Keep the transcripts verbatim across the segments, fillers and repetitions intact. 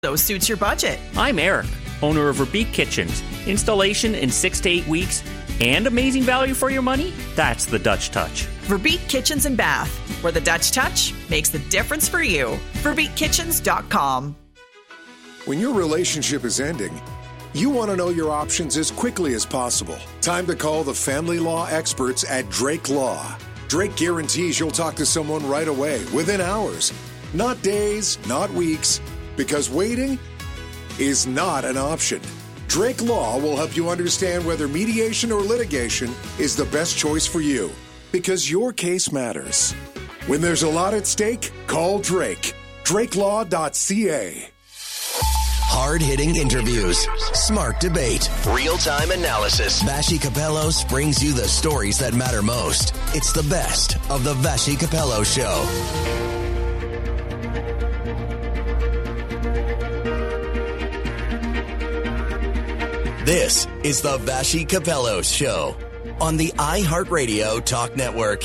So suits your budget. I'm Eric, owner of Verbeek Kitchens. Installation in six to eight weeks and amazing value for your money? That's the Dutch touch. Verbeek Kitchens and Bath, where the Dutch touch makes the difference for you. Verbeek Kitchens dot com. When your relationship is ending, you want to know your options as quickly as possible. Time to call the family law experts at Drake Law. Drake guarantees you'll talk to someone right away, within hours. Not days, not weeks. Because waiting is not an option. Drake Law will help you understand whether mediation or litigation is the best choice for you. Because your case matters. When there's a lot at stake, call Drake. Drake Law dot C A. Hard-hitting interviews, smart debate, real-time analysis. Vassy Kapelos brings you the stories that matter most. It's the best of the Vassy Kapelos Show. This is the Vassy Kapelos Show on the iHeartRadio Talk Network.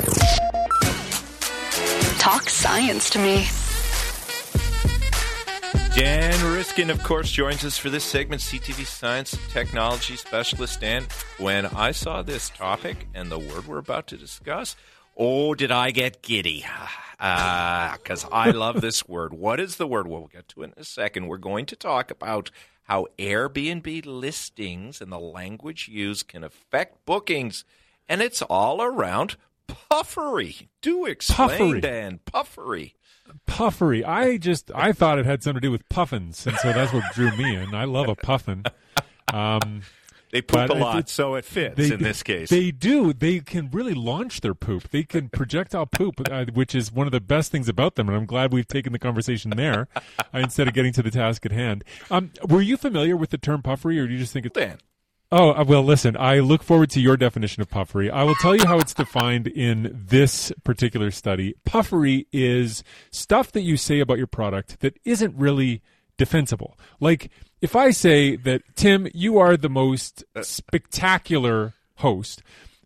Talk science to me. Dan Riskin, of course, joins us for this segment, C T V science and technology specialist. Dan, when I saw this topic and the word we're about to discuss, oh, did I get giddy? Because uh, I love this word. What is the word? Well, we'll get to it in a second. We're going to talk about how Airbnb listings and the language used can affect bookings, and it's all around puffery. Do explain, Puffery. Dan. Puffery. Puffery. I just, I thought it had something to do with puffins, and so that's what drew me in. I love a puffin. Um, they poop but a lot, it, so it fits they, in this case. They do. They can really launch their poop. They can projectile poop, uh, which is one of the best things about them, and I'm glad we've taken the conversation there uh, instead of getting to the task at hand. Um, were you familiar with the term puffery, or do you just think it's... Dan. Oh, uh, well, listen, I look forward to your definition of puffery. I will tell you how it's defined in this particular study. Puffery is stuff that you say about your product that isn't really defensible. Like, if I say that, Tim, you are the most spectacular host,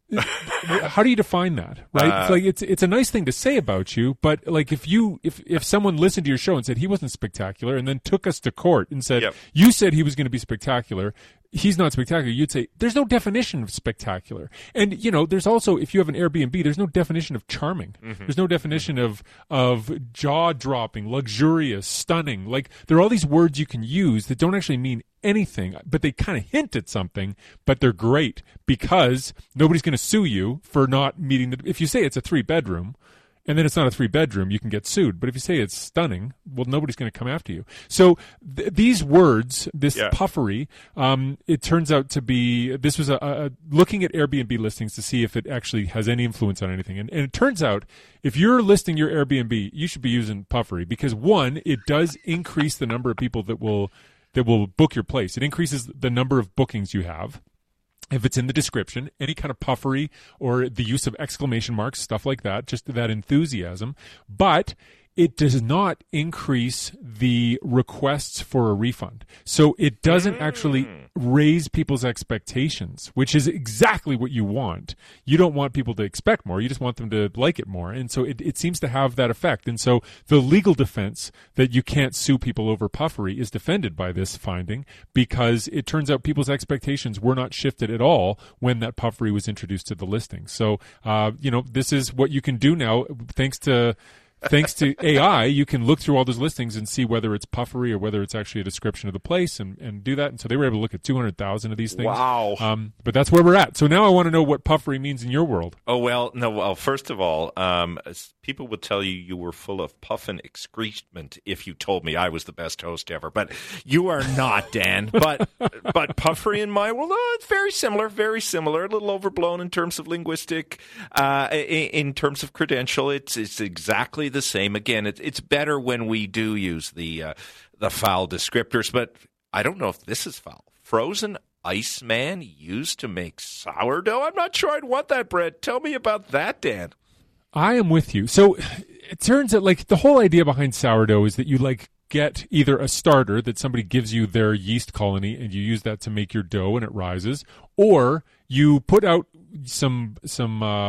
how do you define that, right? Uh, it's like it's it's a nice thing to say about you, but like if you if if someone listened to your show and said he wasn't spectacular and then took us to court and said, yep. you said he was going to be spectacular, he's not spectacular, you'd say there's no definition of spectacular. And you know, there's also, if you have an Airbnb, there's no definition of charming. Mm-hmm. There's no definition of of jaw-dropping, luxurious, stunning. Like, there are all these words you can use that don't actually mean anything, but they kind of hint at something, but they're great because nobody's going to sue you for not meeting the... If you say it's a three-bedroom, and then it's not a three-bedroom, you can get sued. But if you say it's stunning, well, nobody's going to come after you. So th- these words, this yeah. puffery, um, it turns out to be... This was a, a looking at Airbnb listings to see if it actually has any influence on anything. And, and it turns out, if you're listing your Airbnb, you should be using puffery because, one, it does increase the number of people that will... that will book your place. It increases the number of bookings you have. If it's in the description, any kind of puffery or the use of exclamation marks, stuff like that, just that enthusiasm. But it does not increase the requests for a refund. So it doesn't actually raise people's expectations, which is exactly what you want. You don't want people to expect more. You just want them to like it more. And so it, it seems to have that effect. And so the legal defense that you can't sue people over puffery is defended by this finding because it turns out people's expectations were not shifted at all when that puffery was introduced to the listing. So, uh, you know, this is what you can do now thanks to... Thanks to A I, you can look through all those listings and see whether it's puffery or whether it's actually a description of the place and, and do that. And so they were able to look at two hundred thousand of these things. Wow. Um, but that's where we're at. So now I want to know what puffery means in your world. Oh, well, no, well, first of all, um, people would tell you you were full of puffin excrement if you told me I was the best host ever. But you are not, Dan. But but puffery in my world, oh, it's very similar, very similar, a little overblown in terms of linguistic, uh, in, in terms of credential. It's, it's exactly the same. Again, it, it's better when we do use the uh, the foul descriptors, but I don't know if this is foul. Frozen Iceman used to make sourdough? I'm not sure I'd want that bread. Tell me about that, Dan. I am with you. So it turns out, like, the whole idea behind sourdough is that you, like, get either a starter that somebody gives you their yeast colony and you use that to make your dough and it rises, or you put out some some uh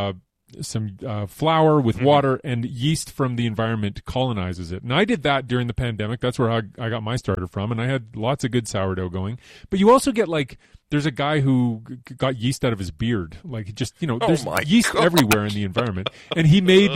some uh, flour with water, and yeast from the environment colonizes it. And I did that during the pandemic. That's where I, I got my starter from, and I had lots of good sourdough going. But you also get like, there's a guy who g- got yeast out of his beard. Like, just, you know, there's oh my yeast gosh. everywhere in the environment. And he made,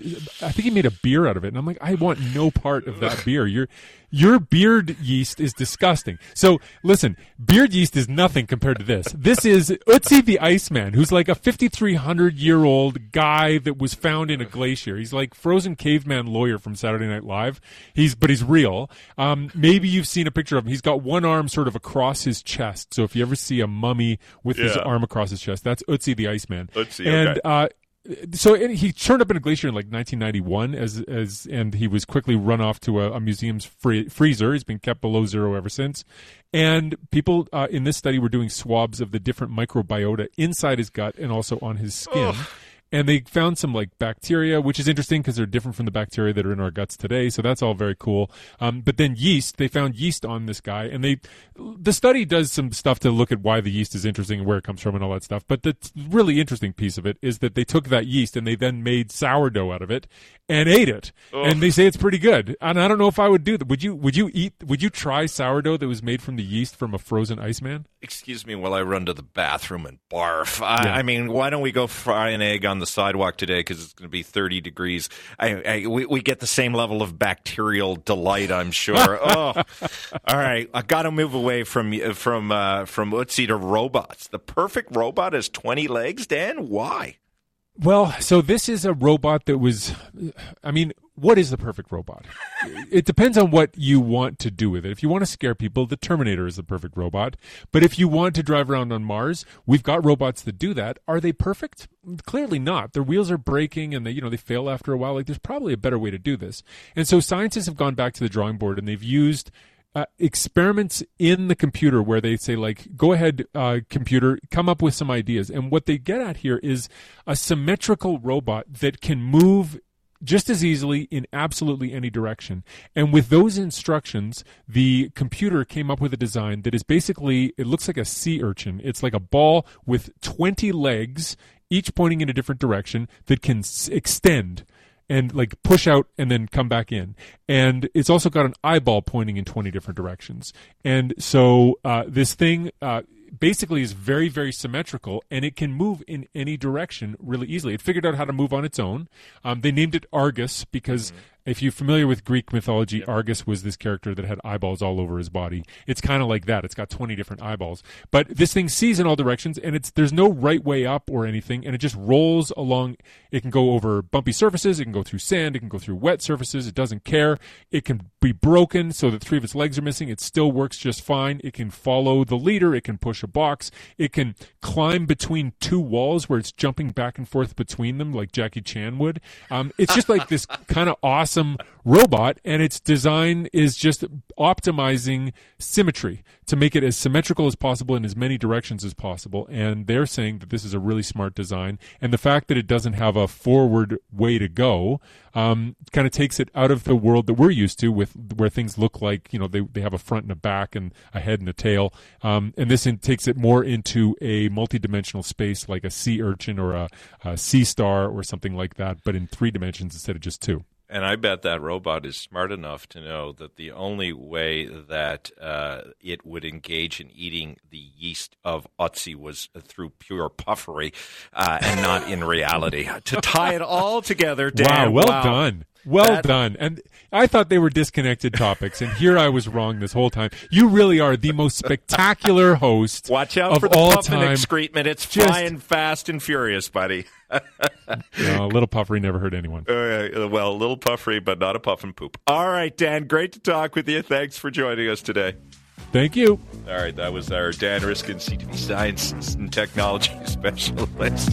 I think he made a beer out of it. And I'm like, I want no part of that beer. Your, your beard yeast is disgusting. So listen, beard yeast is nothing compared to this. This is Ötzi the Iceman, who's like a fifty-three hundred year old guy that was found in a glacier. He's like frozen caveman lawyer from Saturday Night Live. He's, but he's real. Um, maybe you've seen a picture of him. He's got one arm sort of across his chest. So if you ever see a mummy with his Yeah. arm across his chest, that's Ötzi the Iceman. Ötzi, and okay. uh, so and he turned up in a glacier in like nineteen ninety-one, as as and he was quickly run off to a, a museum's free, freezer. He's been kept below zero ever since. And people uh, in this study were doing swabs of the different microbiota inside his gut and also on his skin. Ugh. And they found some like bacteria, which is interesting because they're different from the bacteria that are in our guts today. So that's all very cool. Um, but then yeast, they found yeast on this guy, and they, the study does some stuff to look at why the yeast is interesting and where it comes from and all that stuff. But the t- really interesting piece of it is that they took that yeast and they then made sourdough out of it and ate it. Ugh. And they say it's pretty good. And I don't know if I would do that. Would you? Would you eat? Would you try sourdough that was made from the yeast from a frozen Iceman? Excuse me while I run to the bathroom and barf. I, Yeah. I mean, why don't we go fry an egg on the sidewalk today because it's going to be thirty degrees. I, I, we, we get the same level of bacterial delight, I'm sure. oh, all right. I got to move away from from uh, from Ötzi to robots. The perfect robot has twenty legs, Dan? Why? Well, so this is a robot that was, I mean, what is the perfect robot? It depends on what you want to do with it. If you want to scare people, the Terminator is the perfect robot. But if you want to drive around on Mars, we've got robots that do that. Are they perfect? Clearly not. Their wheels are breaking and they, you know, they fail after a while. Like, there's probably a better way to do this. And so scientists have gone back to the drawing board and they've used Uh, experiments in the computer where they say, like, go ahead, uh, computer, come up with some ideas. And what they get at here is a symmetrical robot that can move just as easily in absolutely any direction. And with those instructions, the computer came up with a design that is basically, it looks like a sea urchin. It's like a ball with twenty legs, each pointing in a different direction, that can s- extend and like push out and then come back in. And it's also got an eyeball pointing in twenty different directions. And so uh, this thing uh, basically is very, very symmetrical, and it can move in any direction really easily. It figured out how to move on its own. Um, they named it Argus because mm-hmm. if you're familiar with Greek mythology, yep. Argus was this character that had eyeballs all over his body. It's kind of like that. It's got twenty different eyeballs. But this thing sees in all directions, and it's there's no right way up or anything, and it just rolls along. It can go over bumpy surfaces. It can go through sand. It can go through wet surfaces. It doesn't care. It can be broken so that three of its legs are missing. It still works just fine. It can follow the leader. It can push a box. It can climb between two walls where it's jumping back and forth between them like Jackie Chan would. Um, it's just like this kind of awesome robot, and its design is just optimizing symmetry to make it as symmetrical as possible in as many directions as possible. And they're saying that this is a really smart design, and the fact that it doesn't have a forward way to go um, kind of takes it out of the world that we're used to, with where things look like, you know, they they have a front and a back and a head and a tail, um, and this in, takes it more into a multi-dimensional space like a sea urchin or a, a sea star or something like that, but in three dimensions instead of just two. And I bet that robot is smart enough to know that the only way that uh, it would engage in eating the yeast of Ötzi was through pure puffery uh, and not in reality. To tie it all together, Dan. Wow, well wow. done. Well That- done. And I thought they were disconnected topics, and here I was wrong this whole time. You really are the most spectacular host Watch out of for the all puff and time. excrement. It's Just- flying fast and furious, buddy. No, a little puffery never hurt anyone. Uh, well, a little puffery, but not a puff and poop. All right, Dan, great to talk with you. Thanks for joining us today. Thank you. All right, that was our Dan Riskin, C T V Science and Technology Specialist.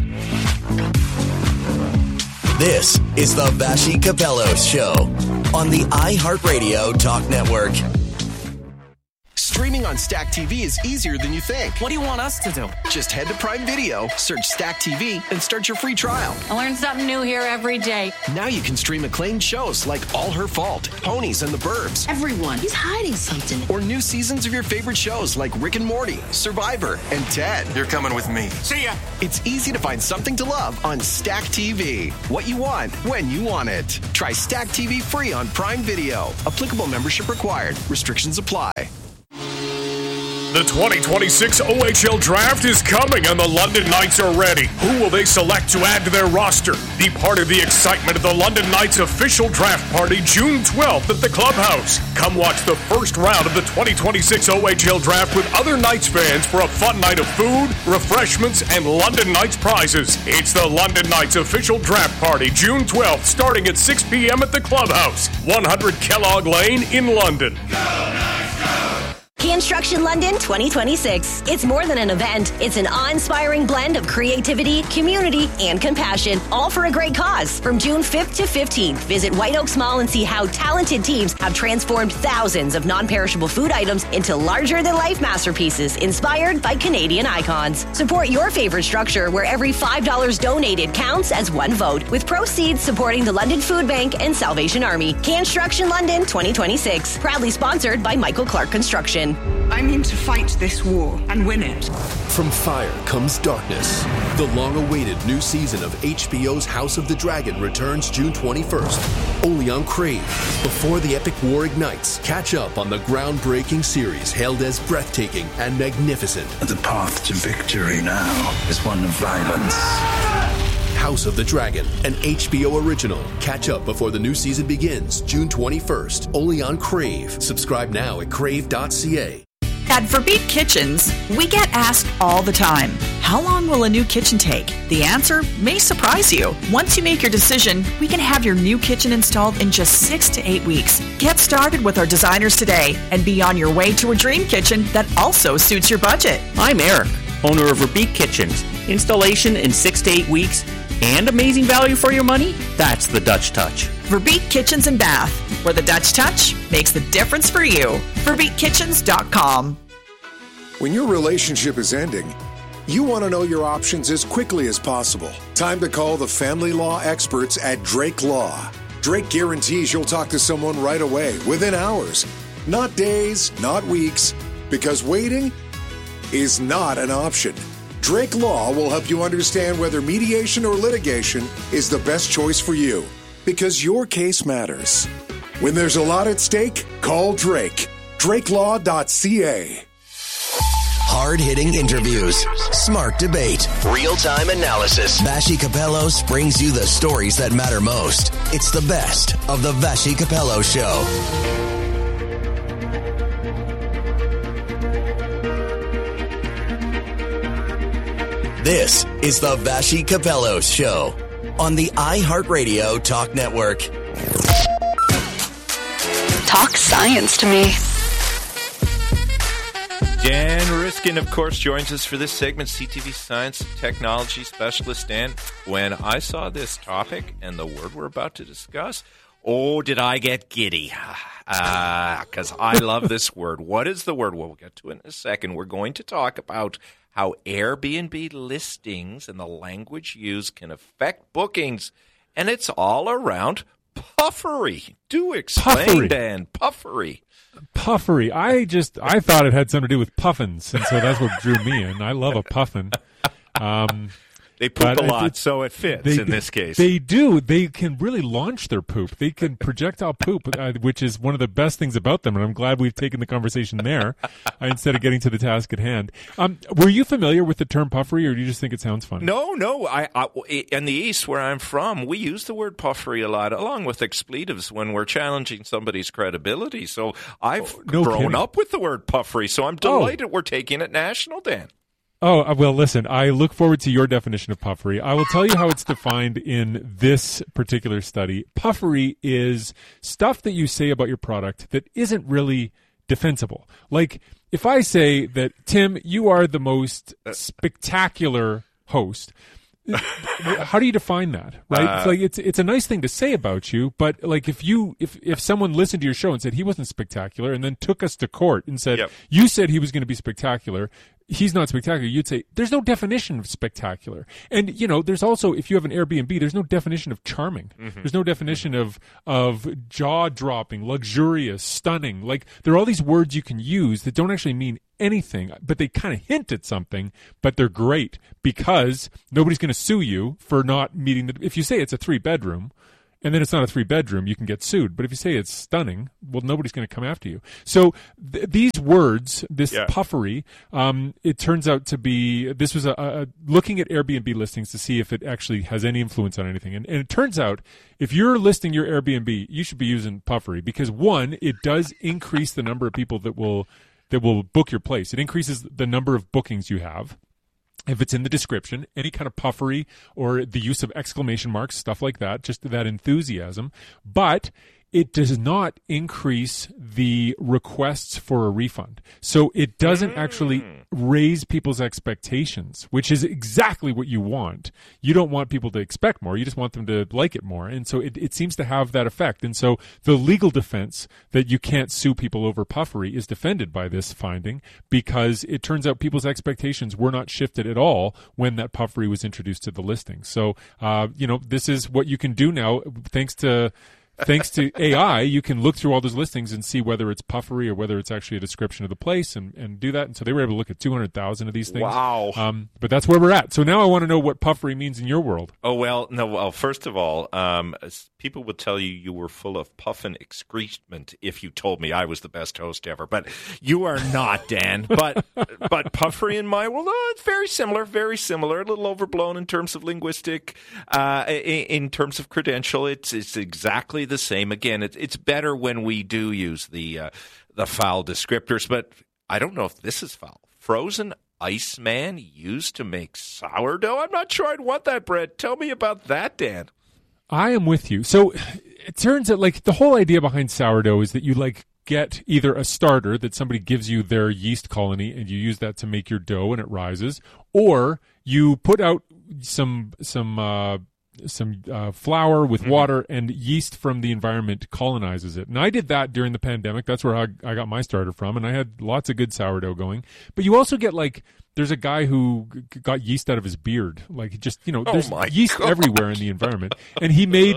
This is the Vashi Capello Show on the iHeartRadio Talk Network. Streaming on on Stack T V is easier than you think. What do you want us to do? Just head to Prime Video, search Stack T V, and start your free trial. I learn something new here every day. Now you can stream acclaimed shows like All Her Fault, Ponies, and the Burbs. Everyone, he's hiding something. Or new seasons of your favorite shows like Rick and Morty, Survivor, and Ted. You're coming with me. See ya. It's easy to find something to love on Stack T V. What you want, when you want it. Try Stack T V free on Prime Video. Applicable membership required. Restrictions apply. The twenty twenty-six O H L Draft is coming and the London Knights are ready. Who will they select to add to their roster? Be part of the excitement of the London Knights official draft party June twelfth at the Clubhouse. Come watch the first round of the twenty twenty-six O H L Draft with other Knights fans for a fun night of food, refreshments, and London Knights prizes. It's the London Knights official draft party June twelfth starting at six p.m. at the Clubhouse, one hundred Kellogg Lane in London. Construction London twenty twenty-six. It's more than an event. It's an awe-inspiring blend of creativity, community, and compassion, all for a great cause. From June fifth to fifteenth, visit White Oaks Mall and see how talented teams have transformed thousands of non-perishable food items into larger-than-life masterpieces inspired by Canadian icons. Support your favorite structure where every five dollars donated counts as one vote, with proceeds supporting the London Food Bank and Salvation Army. Construction London twenty twenty-six. Proudly sponsored by Michael Clark Construction. I mean to fight this war and win it. From fire comes darkness. The long-awaited new season of H B O's House of the Dragon returns June twenty-first, only on Crave. Before the epic war ignites, catch up on the groundbreaking series hailed as breathtaking and magnificent. The path to victory now is one of violence. House of the Dragon, an H B O original. Catch up before the new season begins, June twenty-first, only on Crave. Subscribe now at crave dot c a. At Verbeek Kitchens, we get asked all the time, how long will a new kitchen take? The answer may surprise you. Once you make your decision, we can have your new kitchen installed in just six to eight weeks. Get started with our designers today and be on your way to a dream kitchen that also suits your budget. I'm Eric, owner of Verbeek Kitchens. Installation in six to eight weeks and amazing value for your money? That's the Dutch Touch. Verbeek Kitchens and Bath, where the Dutch touch makes the difference for you. Verbeek Kitchens dot com. When your relationship is ending, you want to know your options as quickly as possible. Time to call the family law experts at Drake Law. Drake guarantees you'll talk to someone right away, within hours. Not days, not weeks, because waiting is not an option. Drake Law will help you understand whether mediation or litigation is the best choice for you, because your case matters. When there's a lot at stake, call Drake. drake law dot c a. Hard-hitting interviews, smart debate, real-time analysis. Vassy Kapelos brings you the stories that matter most. It's the best of the Vassy Kapelos Show. This is the Vassy Kapelos Show on the iHeartRadio Talk Network. Talk science to me. Dan Riskin, of course, joins us for this segment, C T V science and technology specialist. Dan, when I saw this topic and the word we're about to discuss, oh, did I get giddy? Because uh, I love this word. What is the word? Well, we'll get to it in a second. We're going to talk about how Airbnb listings and the language used can affect bookings, and it's all around puffery. Do explain, Puffery. Dan. Puffery. Puffery. I just I thought it had something to do with puffins, and so that's what drew me in. I love a puffin. Um, they poop a it, lot, it, so it fits they, in this case. They do. They can really launch their poop. They can projectile poop, uh, which is one of the best things about them, and I'm glad we've taken the conversation there uh, instead of getting to the task at hand. Um, were you familiar with the term puffery, or do you just think it sounds fun? No, no. I, I, in the East, where I'm from, we use the word puffery a lot, along with expletives, when we're challenging somebody's credibility. So I've oh, no grown kidding. up with the word puffery, so I'm delighted oh. we're taking it national, Dan. Oh, well, listen, I look forward to your definition of puffery. I will tell you how it's defined in this particular study. Puffery is stuff that you say about your product that isn't really defensible. Like, if I say that, Tim, you are the most spectacular host, how do you define that, right? Uh, it's like it's it's a nice thing to say about you, but like if you if if someone listened to your show and said he wasn't spectacular, and then took us to court and said Yep. you said he was going to be spectacular, he's not spectacular, you'd say there's no definition of spectacular. And you know, there's also, if you have an Airbnb, there's no definition of charming. Mm-hmm. There's no definition of of jaw-dropping, luxurious, stunning. Like there are all these words you can use that don't actually mean anything, but they kind of hint at something, but they're great because nobody's going to sue you for not meeting the, if you say it's a three bedroom and then it's not a three bedroom, you can get sued. But if you say it's stunning, well, nobody's going to come after you. So th- these words, this Yeah. puffery, um, it turns out to be, this was a, a looking at Airbnb listings to see if it actually has any influence on anything. And, and it turns out if you're listing your Airbnb, you should be using puffery because one, it does increase the number of people that will that will book your place. It increases the number of bookings you have. If it's in the description, any kind of puffery or the use of exclamation marks, stuff like that, just that enthusiasm. But it does not increase the requests for a refund. So it doesn't actually raise people's expectations, which is exactly what you want. You don't want people to expect more. You just want them to like it more. And so it, it seems to have that effect. And so the legal defense that you can't sue people over puffery is defended by this finding because it turns out people's expectations were not shifted at all when that puffery was introduced to the listing. So, uh, you know, this is what you can do now thanks to Thanks to A I, you can look through all those listings and see whether it's puffery or whether it's actually a description of the place and, and do that. And so they were able to look at two hundred thousand of these things. Wow. Um, but that's where we're at. So now I want to know what puffery means in your world. Oh, well, no, well, first of all, um, people would tell you you were full of puff and excrement if you told me I was the best host ever. But you are not, Dan. But but puffery in my world, oh, it's very similar, very similar, a little overblown in terms of linguistic, uh, in, in terms of credential. It's, it's exactly the same. Again, it, it's better when we do use the uh, the foul descriptors, but I don't know if this is foul. Frozen Iceman used to make sourdough? I'm not sure I'd want that bread. Tell me about that, Dan. I am with you. So it turns out, like, the whole idea behind sourdough is that you, like, get either a starter that somebody gives you their yeast colony and you use that to make your dough and it rises, or you put out some some uh, some uh, flour with water and yeast from the environment colonizes it. And I did that during the pandemic. That's where I, I got my starter from, and I had lots of good sourdough going. But you also get, like, there's a guy who g- got yeast out of his beard. Like, just, you know, there's oh yeast God. everywhere in the environment. And he made,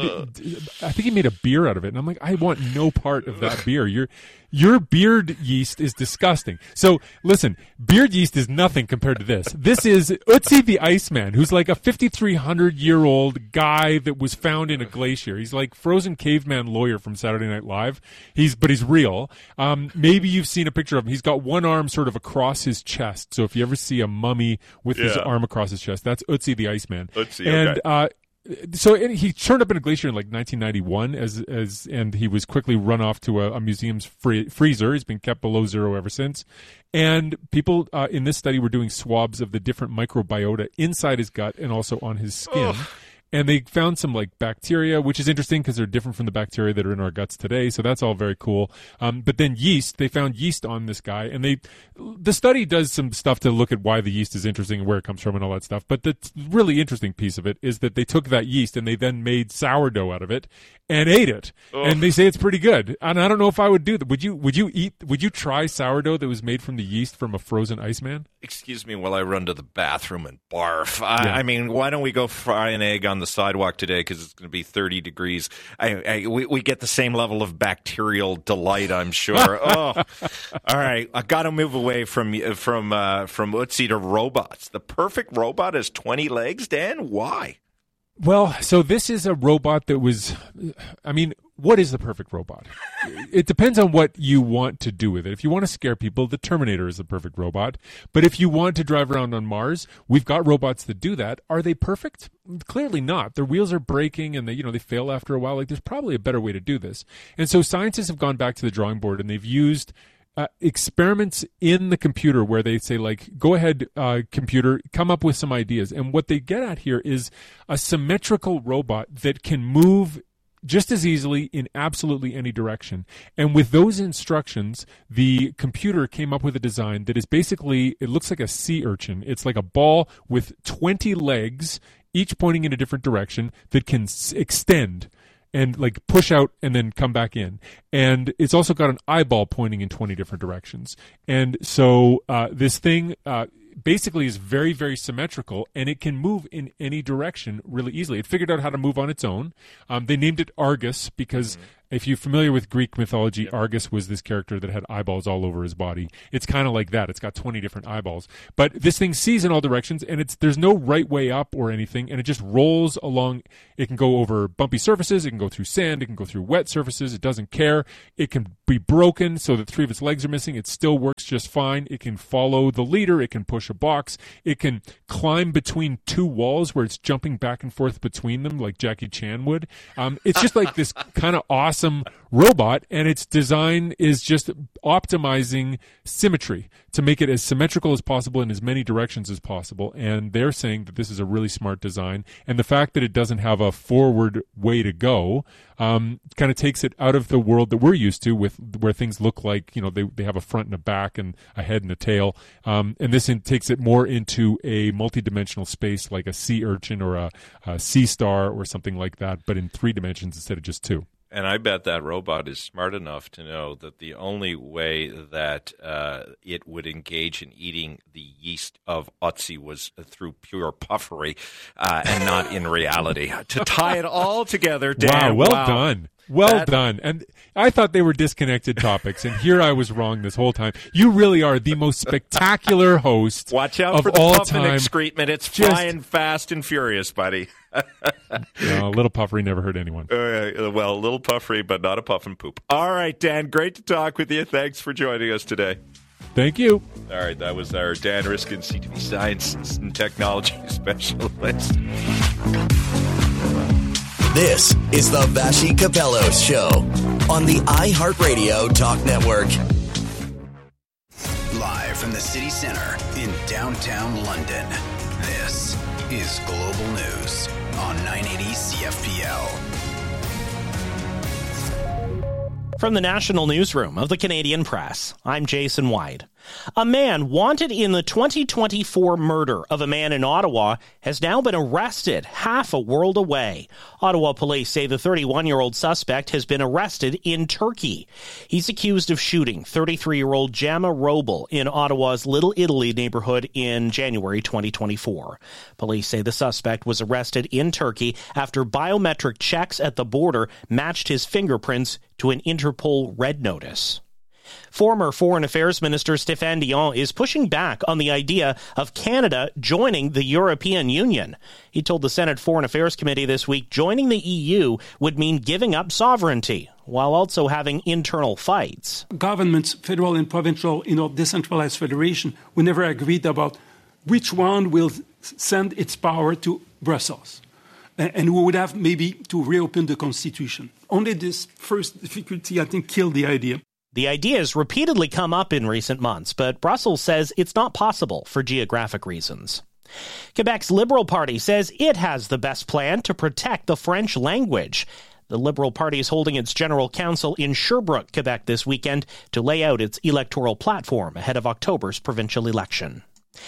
I think he made a beer out of it. And I'm like, I want no part of that beer. Your, your beard yeast is disgusting. So, listen, beard yeast is nothing compared to this. This is Ötzi the Iceman, who's like a fifty-three hundred year old guy that was found in a glacier. He's like frozen caveman lawyer from Saturday Night Live. He's, but he's real. Um, maybe you've seen a picture of him. He's got one arm sort of across his chest. So if you ever see a mummy with his Yeah. arm across his chest, that's Ötzi the Iceman. Ötzi, and okay. uh, so and he turned up in a glacier in like nineteen ninety-one, as as and he was quickly run off to a, a museum's free, freezer. He's been kept below zero ever since. And people uh, in this study were doing swabs of the different microbiota inside his gut and also on his skin. Ugh. And they found some like bacteria, which is interesting because they're different from the bacteria that are in our guts today. So that's all very cool. Um, but then yeast, they found yeast on this guy, and they, the study does some stuff to look at why the yeast is interesting and where it comes from and all that stuff. But the t- really interesting piece of it is that they took that yeast and they then made sourdough out of it and ate it. Ugh. And they say it's pretty good. And I don't know if I would do that. Would you? Would you eat? Would you try sourdough that was made from the yeast from a frozen Iceman? Excuse me while I run to the bathroom and barf. I, Yeah. I mean, why don't we go fry an egg on the sidewalk today because it's going to be thirty degrees. I, I, we, we get the same level of bacterial delight, I'm sure. oh, all right. I got to move away from from uh, from Ötzi to robots. The perfect robot has twenty legs, Dan? Why? Well, so this is a robot that was, I mean, what is the perfect robot? It depends on what you want to do with it. If you want to scare people, the Terminator is the perfect robot. But if you want to drive around on Mars, we've got robots that do that. Are they perfect? Clearly not. Their wheels are breaking and they, you know, they fail after a while. Like, there's probably a better way to do this. And so scientists have gone back to the drawing board and they've used Uh, experiments in the computer where they say, like, go ahead, uh, computer, come up with some ideas. And what they get at here is a symmetrical robot that can move just as easily in absolutely any direction. And with those instructions, the computer came up with a design that is basically, it looks like a sea urchin. It's like a ball with twenty legs each pointing in a different direction that can s- extend and like push out and then come back in. And it's also got an eyeball pointing in twenty different directions. And so uh, this thing uh, basically is very, very symmetrical, and it can move in any direction really easily. It figured out how to move on its own. Um, they named it Argus because mm-hmm. if you're familiar with Greek mythology, yep. Argus was this character that had eyeballs all over his body. It's kind of like that. It's got twenty different eyeballs. But this thing sees in all directions, and it's there's no right way up or anything, and it just rolls along. It can go over bumpy surfaces. It can go through sand. It can go through wet surfaces. It doesn't care. It can be broken so that three of its legs are missing. It still works just fine. It can follow the leader. It can push a box. It can climb between two walls where it's jumping back and forth between them like Jackie Chan would. Um, it's just like this kind of awesome robot, and its design is just optimizing symmetry to make it as symmetrical as possible in as many directions as possible. And they're saying that this is a really smart design, and the fact that it doesn't have a forward way to go um, kind of takes it out of the world that we're used to, with where things look like, you know, they they have a front and a back and a head and a tail, um, and this in, takes it more into a multi-dimensional space like a sea urchin or a, a sea star or something like that, but in three dimensions instead of just two. And I bet that robot is smart enough to know that the only way that uh, it would engage in eating the yeast of Otzi was through pure puffery uh, and not in reality. To tie it all together, Dan. Wow, well wow. done. Well that... done. And I thought they were disconnected topics, and here I was wrong this whole time. You really are the most spectacular host Watch out of for the all puffin time. excrement. It's Just... flying fast and furious, buddy. No, a little puffery never hurt anyone. Uh, well, a little puffery, but not a puff and poop. All right, Dan, great to talk with you. Thanks for joining us today. Thank you. All right, that was our Dan Riskin, C T V Science and Technology Specialist. This is the Vassy Capellos Show on the iHeartRadio Talk Network. Live from the city center in downtown London, this is Global News on nine eighty C F P L. From the National Newsroom of the Canadian Press, I'm Jason White. A man wanted in the twenty twenty-four murder of a man in Ottawa has now been arrested half a world away. Ottawa police say the thirty-one-year-old suspect has been arrested in Turkey. He's accused of shooting thirty-three-year-old Jama Roble in Ottawa's Little Italy neighborhood in January twenty twenty-four. Police say the suspect was arrested in Turkey after biometric checks at the border matched his fingerprints to an Interpol red notice. Former Foreign Affairs Minister Stéphane Dion is pushing back on the idea of Canada joining the European Union. He told the Senate Foreign Affairs Committee this week joining the E U would mean giving up sovereignty, while also having internal fights. Governments, federal and provincial, in our decentralized federation, we never agreed about which one will send its power to Brussels. And we would have maybe to reopen the Constitution. Only this first difficulty, I think, killed the idea. The idea has repeatedly come up in recent months, but Brussels says it's not possible for geographic reasons. Quebec's Liberal Party says it has the best plan to protect the French language. The Liberal Party is holding its General Council in Sherbrooke, Quebec this weekend to lay out its electoral platform ahead of October's provincial election.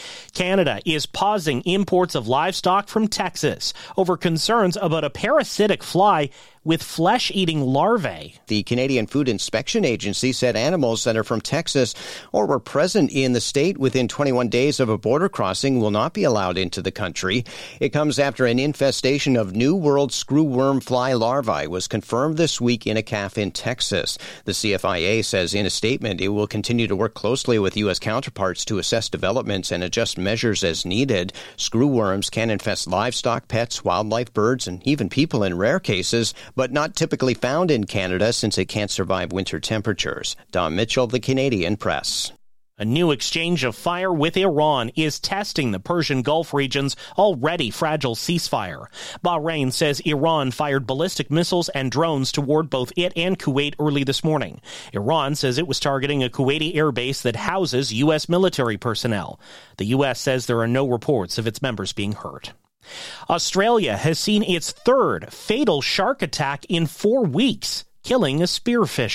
Canada is pausing imports of livestock from Texas over concerns about a parasitic fly with flesh-eating larvae. The Canadian Food Inspection Agency said animals that are from Texas or were present in the state within twenty-one days of a border crossing will not be allowed into the country. It comes after an infestation of New World screwworm fly larvae was confirmed this week in a calf in Texas. The C F I A says in a statement it will continue to work closely with U S counterparts to assess developments and adjust measures as needed. Screwworms can infest livestock, pets, wildlife, birds, and even people in rare cases, but not typically found in Canada since it can't survive winter temperatures. Don Mitchell, The Canadian Press. A new exchange of fire with Iran is testing the Persian Gulf region's already fragile ceasefire. Bahrain says Iran fired ballistic missiles and drones toward both it and Kuwait early this morning. Iran says it was targeting a Kuwaiti airbase that houses U S military personnel. The U S says there are no reports of its members being hurt. Australia has seen its third fatal shark attack in four weeks, killing a spearfisher.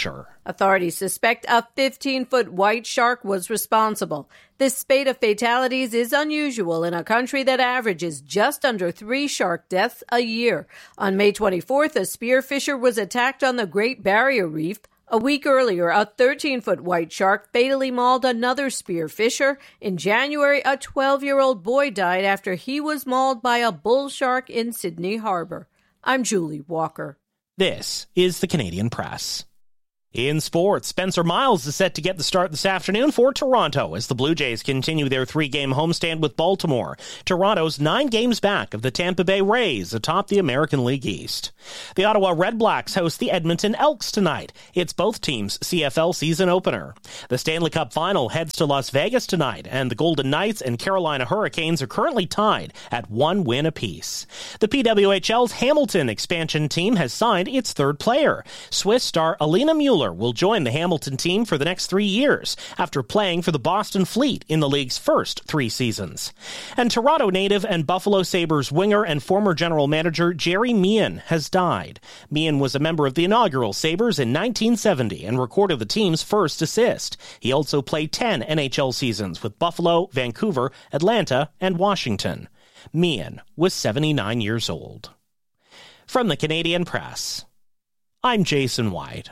Authorities suspect a fifteen-foot white shark was responsible. This spate of fatalities is unusual in a country that averages just under three shark deaths a year. On May twenty-fourth, a spearfisher was attacked on the Great Barrier Reef. A week earlier, a thirteen-foot white shark fatally mauled another spearfisher. In January, a twelve-year-old boy died after he was mauled by a bull shark in Sydney Harbor. I'm Julie Walker. This is the Canadian Press. In sports, Spencer Miles is set to get the start this afternoon for Toronto as the Blue Jays continue their three-game homestand with Baltimore. Toronto's nine games back of the Tampa Bay Rays atop the American League East. The Ottawa Red Blacks host the Edmonton Elks tonight. It's both teams' C F L season opener. The Stanley Cup Final heads to Las Vegas tonight, and the Golden Knights and Carolina Hurricanes are currently tied at one win apiece. The P W H L's Hamilton expansion team has signed its third player. Swiss star Alina Mueller will join the Hamilton team for the next three years after playing for the Boston Fleet in the league's first three seasons. And Toronto native and Buffalo Sabres winger and former general manager Jerry Meehan has died. Meehan was a member of the inaugural Sabres in nineteen seventy and recorded the team's first assist. He also played ten N H L seasons with Buffalo, Vancouver, Atlanta, and Washington. Meehan was seventy-nine years old. From the Canadian Press, I'm Jason White.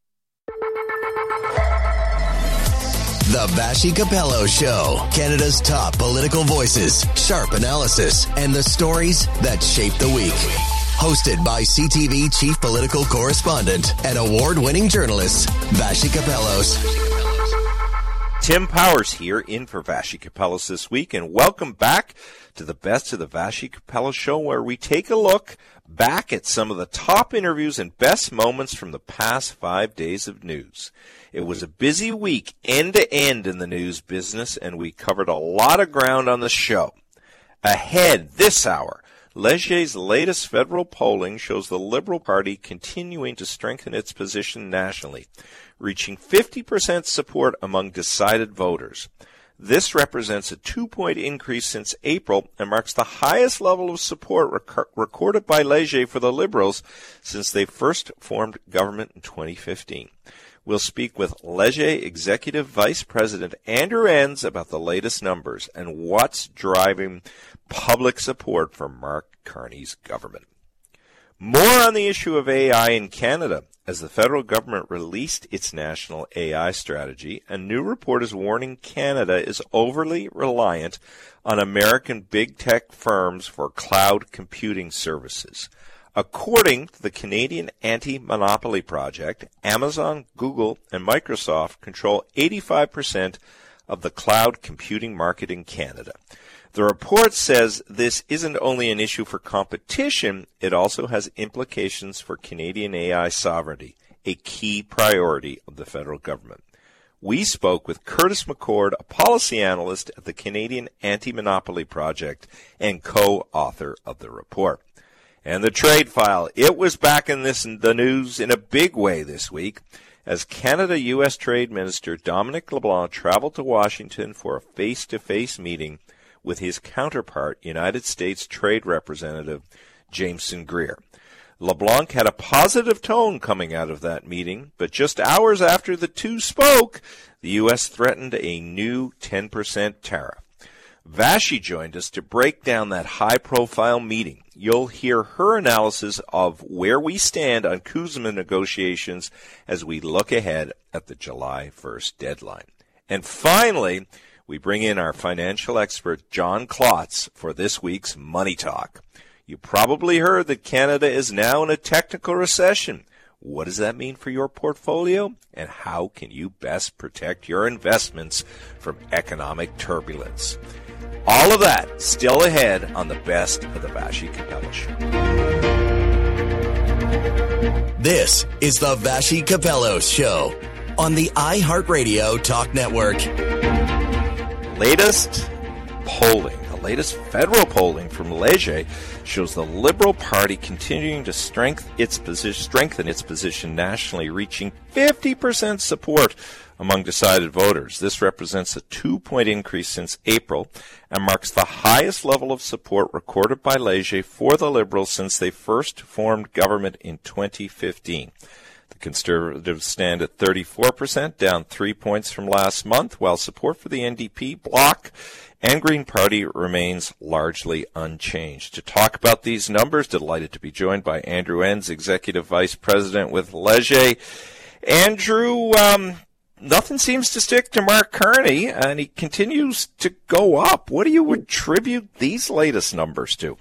The Vassy Capello Show. Canada's top political voices, sharp analysis, and the stories that shape the week. Hosted by C T V chief political correspondent and award-winning journalist, Vassy Capellos. Tim Powers here in for Vassy Capellos this week, and welcome back to the Best of the Vassy Capello Show, where we take a look back at some of the top interviews and best moments from the past five days of news. It was a busy week, end to end in the news business, and we covered a lot of ground on the show. Ahead this hour, Léger's latest federal polling shows the Liberal Party continuing to strengthen its position nationally, reaching fifty percent support among decided voters. This represents a two-point increase since April and marks the highest level of support rec- recorded by Léger for the Liberals since they first formed government in twenty fifteen. We'll speak with Léger Executive Vice President Andrew Enns about the latest numbers and what's driving public support for Mark Carney's government. More on the issue of A I in Canada. As the federal government released its national A I strategy, a new report is warning Canada is overly reliant on American big tech firms for cloud computing services. According to the Canadian Anti-Monopoly Project, Amazon, Google, and Microsoft control eighty-five percent of the cloud computing market in Canada. The report says this isn't only an issue for competition, it also has implications for Canadian A I sovereignty, a key priority of the federal government. We spoke with Curtis McCord, a policy analyst at the Canadian Anti-Monopoly Project and co-author of the report. And the trade file, it was back in this the news in a big way this week as Canada-U S Trade Minister Dominic LeBlanc traveled to Washington for a face-to-face meeting with his counterpart, United States Trade Representative Jameson Greer. LeBlanc had a positive tone coming out of that meeting, but just hours after the two spoke, the U S threatened a new ten percent tariff. Vassy joined us to break down that high-profile meeting. You'll hear her analysis of where we stand on CUSMA negotiations as we look ahead at the July first deadline. And finally, we bring in our financial expert, John Klotz, for this week's Money Talk. You probably heard that Canada is now in a technical recession. What does that mean for your portfolio? And how can you best protect your investments from economic turbulence? All of that still ahead on the Best of the Vassy Capello Show. This is the Vassy Capello Show on the iHeartRadio Talk Network. Latest polling, the latest federal polling from Léger shows the Liberal Party continuing to strengthen its position, strengthen its position nationally, reaching fifty percent support among decided voters. This represents a two-point increase since April and marks the highest level of support recorded by Léger for the Liberals since they first formed government in twenty fifteen. The Conservatives stand at thirty-four percent, down three points from last month, while support for the N D P bloc and Green Party remains largely unchanged. To talk about these numbers, delighted to be joined by Andrew Enns, Executive Vice President with Leger. Andrew, um, nothing seems to stick to Mark Carney, and he continues to go up. What do you attribute these latest numbers to?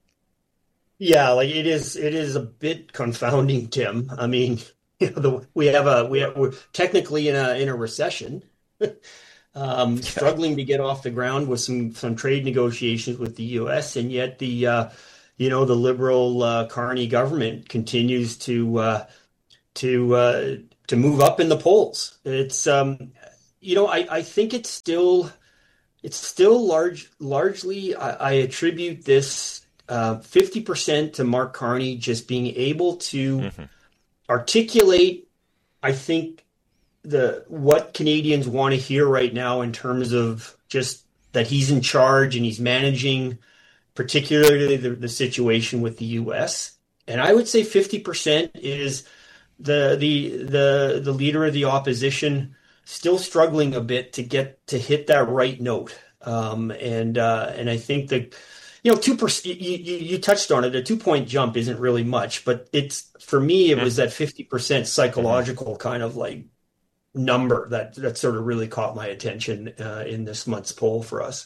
Yeah, like it is, it is a bit confounding, Tim. I mean, you know, the, we have a we have, we're technically in a in a recession, um, yeah. struggling to get off the ground with some some trade negotiations with the U S, and yet the uh, you know the Liberal uh, Carney government continues to uh, to uh, to move up in the polls. It's um, you know I, I think it's still it's still large largely I, I attribute this. Uh, fifty percent to Mark Carney just being able to mm-hmm. articulate, I think, the what Canadians want to hear right now in terms of just that he's in charge and he's managing particularly the, the situation with the U S. And I would say fifty percent is the the the the leader of the opposition still struggling a bit to get to hit that right note. Um, and uh, and I think that You know, two percent. You, you, you touched on it. A two-point jump isn't really much, but it's for me. It was that fifty percent psychological kind of like number that that sort of really caught my attention uh, in this month's poll for us.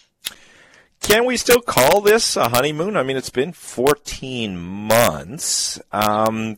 Can we still call this a honeymoon? I mean, it's been fourteen months. Um,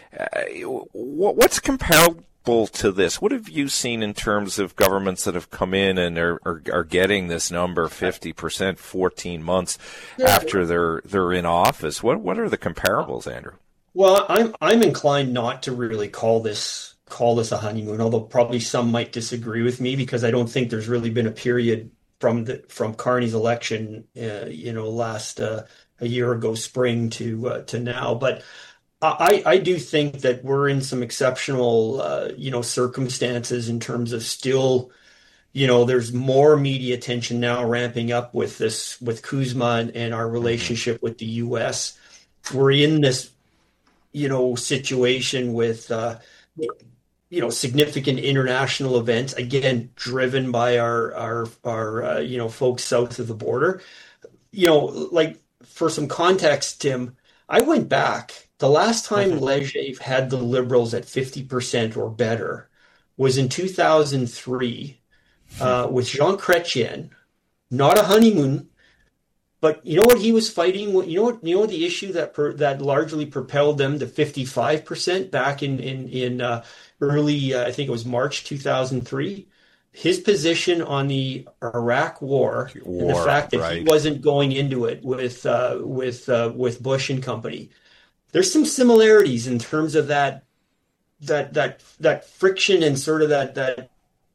what's comparable to this? What have you seen in terms of governments that have come in and are are, are getting this number fifty percent fourteen months yeah. after they're they're in office? What what are the comparables, Andrew? Well, I'm I'm inclined not to really call this call this a honeymoon, although probably some might disagree with me because I don't think there's really been a period from the from Carney's election, uh, you know, last uh, a year ago spring to uh, to now, but. I, I do think that we're in some exceptional, uh, you know, circumstances in terms of still, you know, there's more media attention now ramping up with this, with Kuzma and, and our relationship with the U S. We're in this, you know, situation with, uh, you know, significant international events, again, driven by our, our, our, uh, you know, folks south of the border. You know, like for some context, Tim, I went back. The last time mm-hmm. Leger had the Liberals at fifty percent or better was in two thousand three uh, with Jean Chrétien. Not a honeymoon, but you know what he was fighting? You know what? You know the issue that per, that largely propelled them to fifty-five percent back in in in uh, early, uh, I think it was March two thousand three. His position on the Iraq War, war and the fact that right. he wasn't going into it with uh, with uh, with Bush and company. There's some similarities in terms of that, that, that, that friction and sort of that, that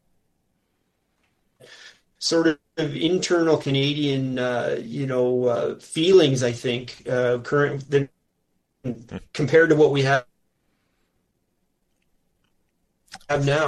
sort of internal Canadian, uh, you know, uh, feelings, I think, uh, current than, compared to what we have, have now.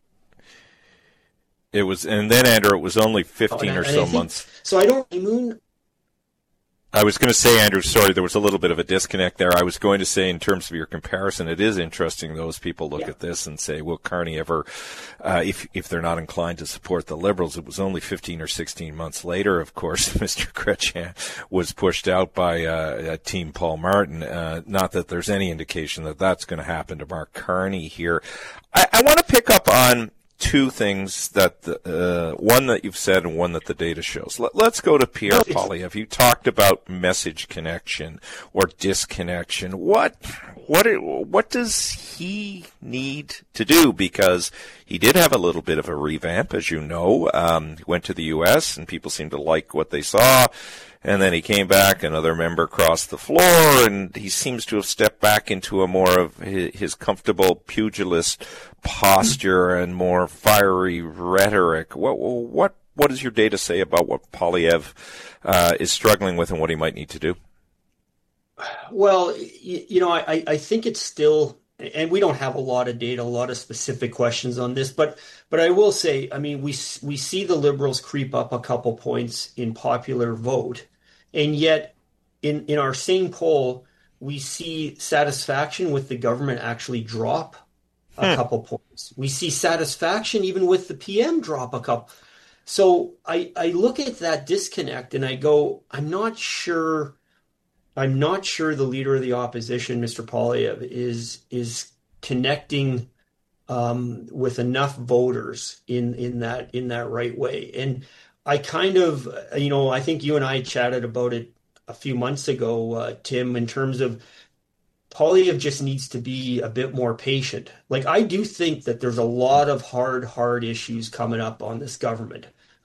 It was, and then Andrew, it was only fifteen oh, or so think, months. So I don't, moon. I was going to say, Andrew, sorry, there was a little bit of a disconnect there. I was going to say, in terms of your comparison, it is interesting. Those people look yeah. at this and say, will Carney ever, uh, if if they're not inclined to support the Liberals, it was only fifteen or sixteen months later, of course, Mister Chrétien was pushed out by uh, Team Paul Martin. Uh, not that there's any indication that that's going to happen to Mark Carney here. I, I want to pick up on two things that the, uh, one that you've said and one that the data shows. Let, let's go to Pierre Poilievre. You talked about message connection or disconnection. What what what does he need to do? Because he did have a little bit of a revamp, as you know. Um, he went to the U S and people seemed to like what they saw. And then he came back, another member crossed the floor, and he seems to have stepped back into a more of his comfortable pugilist posture and more fiery rhetoric. What what what does your data say about what Poilievre uh, is struggling with and what he might need to do? Well, you, you know, I, I think it's still, and we don't have a lot of data, a lot of specific questions on this, but but I will say, I mean, we we see the Liberals creep up a couple points in popular vote. And yet, in, in our same poll, we see satisfaction with the government actually drop a hmm. couple points. We see satisfaction even with the P M drop a couple. So I, I look at that disconnect and I go, I'm not sure, I'm not sure the leader of the opposition, Mister Poilievre, is is connecting um, with enough voters in in that in that right way. And I kind of, you know, I think you and I chatted about it a few months ago, uh, Tim, in terms of Poilievre just needs to be a bit more patient. Like, I do think that there's a lot of hard, hard issues coming up on this government.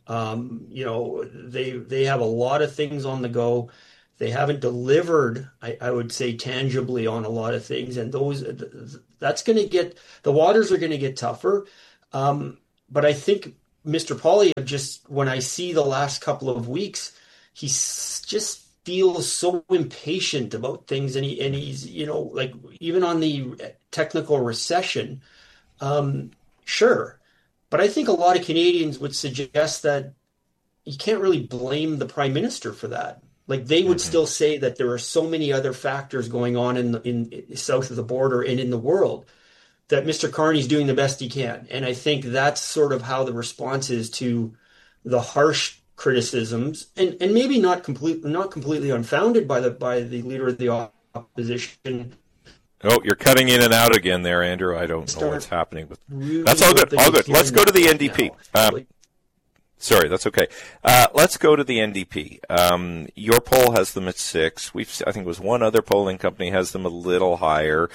Um, you know, they they have a lot of things on the go. They haven't delivered, I, I would say, tangibly on a lot of things. And those, that's going to get, the waters are going to get tougher. Um, but I think Mister Poilievre, just when I see the last couple of weeks, he's just feels so impatient about things, and he and he's, you know, like, even on the technical recession, um, sure, but I think a lot of Canadians would suggest that you can't really blame the Prime Minister for that. Like, they would mm-hmm. still say that there are so many other factors going on in the, in, in south of the border and in the world that Mister Carney's doing the best he can, and I think that's sort of how the response is to the harsh criticisms, and, and maybe not completely not completely unfounded by the by the leader of the opposition. Oh, you're cutting in and out again there, Andrew. I don't know what's happening with really that's all good. All good. Let's go to the N D P. Um, sorry, that's okay. Uh, let's go to the N D P. Um, your poll has them at six. We've I think it was one other polling company has them a little higher.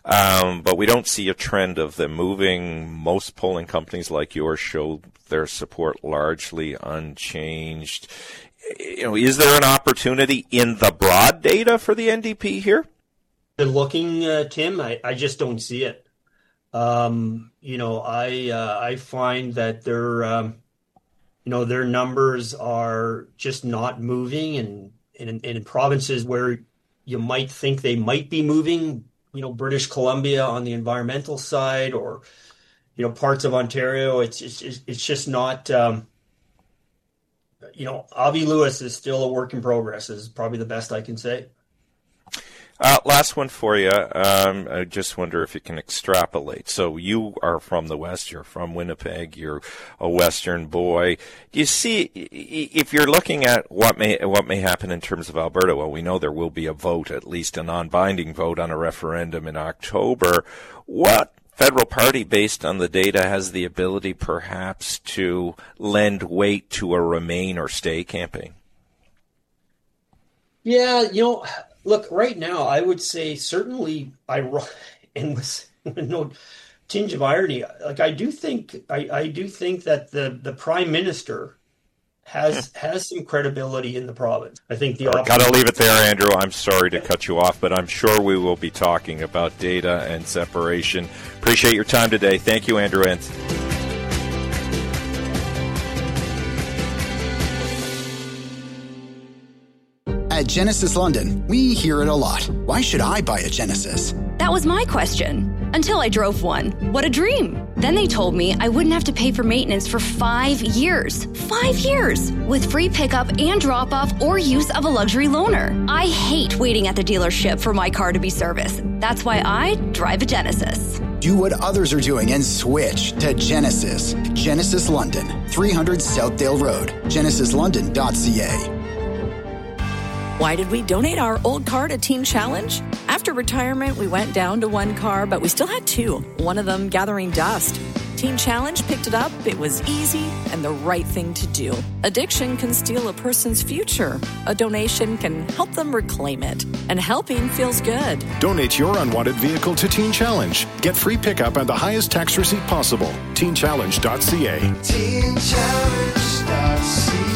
Um, but we don't see a trend of them moving. Most polling companies like yours show their support largely unchanged. You know, is there an opportunity in the broad data for the N D P here? Looking, uh, Tim, I, I just don't see it. Um, you know, I uh, I find that their um, you know their numbers are just not moving, and, and, and in provinces where you might think they might be moving. You know, British Columbia on the environmental side, or, you know, parts of Ontario. It's it's it's just not. Um, you know, Avi Lewis is still a work in progress. Is probably the best I can say. Uh, last one for you. Um, I just wonder if you can extrapolate. So you are from the West. You're from Winnipeg. You're a Western boy. Do you see, if you're looking at what may what may happen in terms of Alberta, well, we know there will be a vote, at least a non-binding vote on a referendum in October. What federal party, based on the data, has the ability perhaps to lend weight to a remain or stay campaign? Yeah, you know, look, right now, I would say certainly, I and with no tinge of irony, like I do think, I, I do think that the, the Prime Minister has has some credibility in the province. I think the I've got to leave it there, Andrew. I'm sorry to cut you off, but I'm sure we will be talking about data and separation. Appreciate your time today. Thank you, Andrew Ensign. At Genesis London, we hear it a lot. Why should I buy a Genesis? That was my question. Until I drove one. What a dream. Then they told me I wouldn't have to pay for maintenance for five years. Five years! With free pickup and drop-off or use of a luxury loaner. I hate waiting at the dealership for my car to be serviced. That's why I drive a Genesis. Do what others are doing and switch to Genesis. Genesis London, three hundred Southdale Road. genesis london dot c a. Why did we donate our old car to Teen Challenge? After retirement, we went down to one car, but we still had two, one of them gathering dust. Teen Challenge picked it up. It was easy and the right thing to do. Addiction can steal a person's future. A donation can help them reclaim it. And helping feels good. Donate your unwanted vehicle to Teen Challenge. Get free pickup and the highest tax receipt possible. teen challenge dot c a. teen challenge dot c a.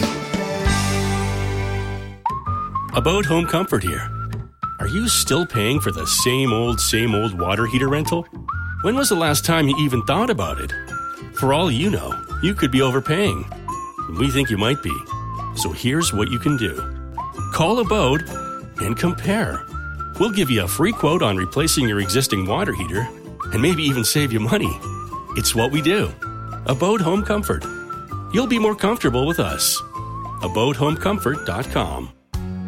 About Home Comfort here. Are you still paying for the same old, same old water heater rental? When was the last time you even thought about it? For all you know, you could be overpaying. We think you might be. So here's what you can do. Call Abode and compare. We'll give you a free quote on replacing your existing water heater and maybe even save you money. It's what we do. Abode Home Comfort. You'll be more comfortable with us. abode home comfort dot com.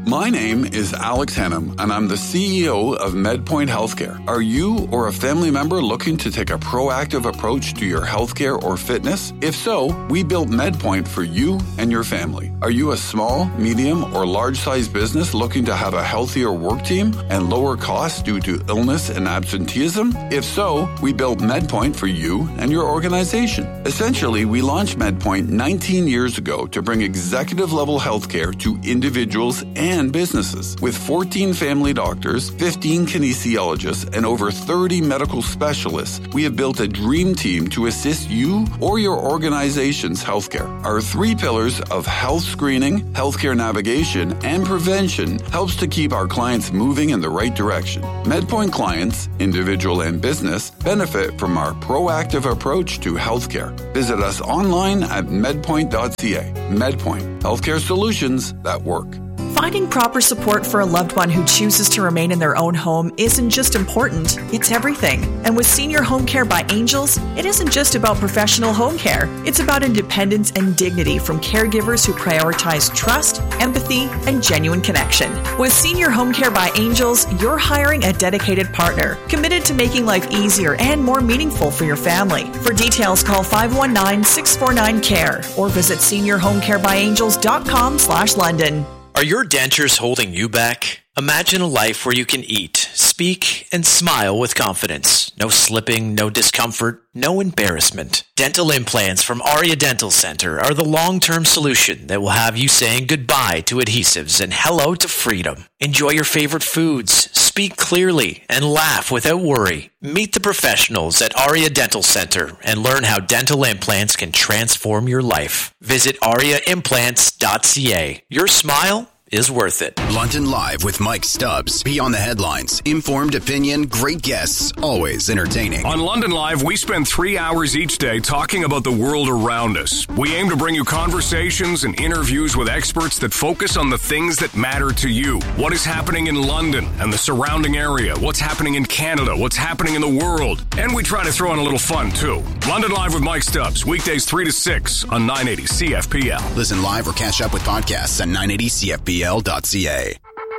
My name is Alex Hannum, and I'm the C E O of MedPoint Healthcare. Are you or a family member looking to take a proactive approach to your healthcare or fitness? If so, we built MedPoint for you and your family. Are you a small, medium, or large-sized business looking to have a healthier work team and lower costs due to illness and absenteeism? If so, we built MedPoint for you and your organization. Essentially, we launched MedPoint nineteen years ago to bring executive-level healthcare to individuals and and businesses. With fourteen family doctors, fifteen kinesiologists, and over thirty medical specialists, we have built a dream team to assist you or your organization's healthcare. Our three pillars of health screening, healthcare navigation, and prevention helps to keep our clients moving in the right direction. MedPoint clients, individual and business, benefit from our proactive approach to healthcare. Visit us online at medpoint dot c a. MedPoint, healthcare solutions that work. Finding proper support for a loved one who chooses to remain in their own home isn't just important, it's everything. And with Senior Home Care by Angels, it isn't just about professional home care. It's about independence and dignity from caregivers who prioritize trust, empathy, and genuine connection. With Senior Home Care by Angels, you're hiring a dedicated partner, committed to making life easier and more meaningful for your family. For details, call five one nine, six four nine, C A R E or visit senior home care by angels dot com slash London. Are your dentures holding you back? Imagine a life where you can eat, speak, and smile with confidence. No slipping, no discomfort, no embarrassment. Dental implants from Aria Dental Center are the long-term solution that will have you saying goodbye to adhesives and hello to freedom. Enjoy your favorite foods, speak clearly, and laugh without worry. Meet the professionals at Aria Dental Center and learn how dental implants can transform your life. Visit aria implants dot c a. Your smile is worth it. London Live with Mike Stubbs. Beyond the headlines, informed opinion, great guests, always entertaining. On London Live, we spend three hours each day talking about the world around us. We aim to bring you conversations and interviews with experts that focus on the things that matter to you. What is happening in London and the surrounding area? What's happening in Canada? What's happening in the world? And we try to throw in a little fun, too. London Live with Mike Stubbs, weekdays three to six on nine eighty C F P L. Listen live or catch up with podcasts at nine eighty C F P L dot c a.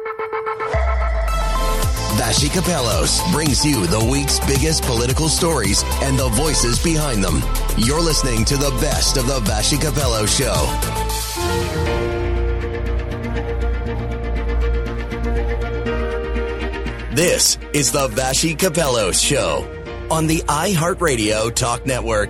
Vassy Kapelos brings you the week's biggest political stories and the voices behind them. You're listening to the best of the Vassy Kapelos Show. This is the Vassy Kapelos Show on the iHeartRadio Talk Network.